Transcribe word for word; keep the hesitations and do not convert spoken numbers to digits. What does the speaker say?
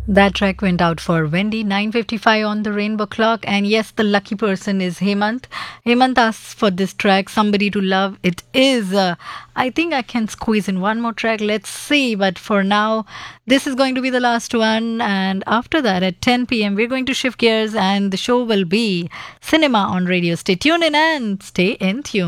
That track went out for Wendy, nine fifty-five on the Rainbow Clock. And yes, the lucky person is Hemant. Hemant asks for this track, Somebody to Love. It is, uh, I think I can squeeze in one more track. Let's see. But for now, this is going to be the last one. And after that, at ten p.m., we're going to shift gears and the show will be Cinema on Radio. Stay tuned in and stay in tune.